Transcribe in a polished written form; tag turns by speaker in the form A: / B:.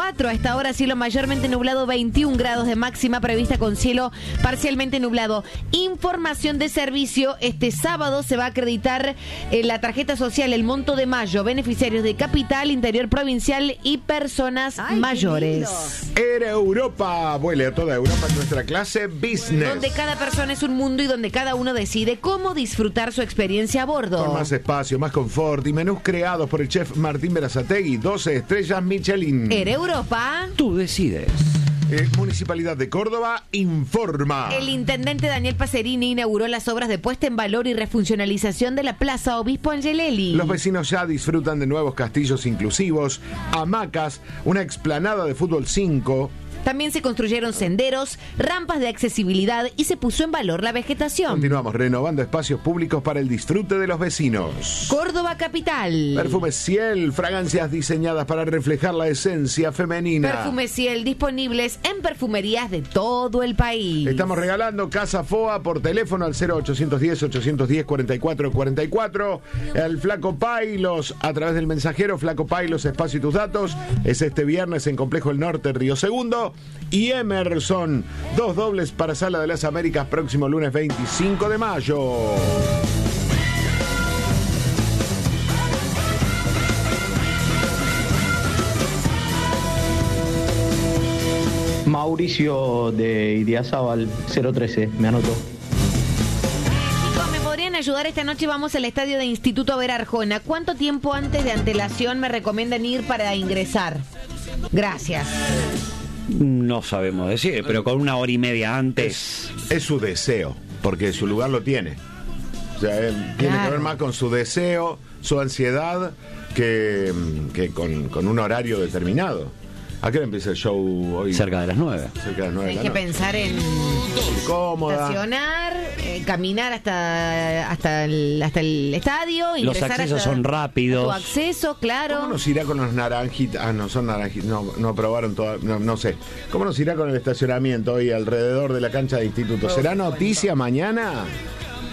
A: 24. A esta hora cielo mayormente nublado, 21 grados de máxima prevista con cielo parcialmente nublado. Información de servicio, este sábado se va a acreditar la tarjeta social El Monto de Mayo, beneficiarios de Capital, Interior Provincial y personas mayores.
B: Era Europa, vuele a toda Europa en nuestra clase Business.
A: Donde cada persona es un mundo y donde cada uno decide cómo disfrutar su experiencia a bordo.
B: Con más espacio, más confort y menús creados por el chef Martín Berazategui, 12 estrellas Michelin.
A: Era Europa.
C: Tú decides.
B: Municipalidad de Córdoba informa.
A: El intendente Daniel Pacerini inauguró las obras de puesta en valor y refuncionalización de la Plaza Obispo Angelelli.
B: Los vecinos ya disfrutan de nuevos castillos inclusivos, hamacas, una explanada de fútbol 5.
A: También se construyeron senderos, rampas de accesibilidad y se puso en valor la vegetación.
B: Continuamos renovando espacios públicos para el disfrute de los vecinos.
A: Córdoba Capital.
B: Perfumes Ciel, fragancias diseñadas para reflejar la esencia femenina.
A: Perfumes Ciel disponibles en perfumerías de todo el país.
B: Estamos regalando Casa Foa por teléfono al 0810-810-4444. El Flaco Pailos a través del mensajero Flaco Pailos, espacio y tus datos. Es este viernes en Complejo El Norte, Río Segundo. Y Emerson, 2 dobles para Sala de las Américas, próximo lunes 25 de mayo.
D: Mauricio de Idiazábal, 013, me anotó.
A: Chicos, ¿me podrían ayudar esta noche? Vamos al estadio de Instituto Ver Arjona. ¿Cuánto tiempo antes de antelación me recomiendan ir para ingresar? Gracias.
C: No sabemos decir, pero con 1 hora y media antes.
B: Es su deseo, porque su lugar lo tiene. O sea, tiene que ver más con su deseo, su ansiedad, que con un horario determinado. ¿A qué hora empieza el show hoy?
C: Cerca de las 9.
B: Cerca de las 9 de la
A: Hay que
B: noche.
A: pensar en
B: Cómoda.
A: estacionar, caminar hasta el estadio.
C: Los
A: ingresar
C: accesos
A: hasta
C: son rápidos.
A: Tu acceso, claro.
B: ¿Cómo nos irá con los naranjitas? Ah, no son naranjitas, no aprobaron toda, no sé. ¿Cómo nos irá con el estacionamiento hoy alrededor de la cancha de instituto? ¿Será noticia mañana?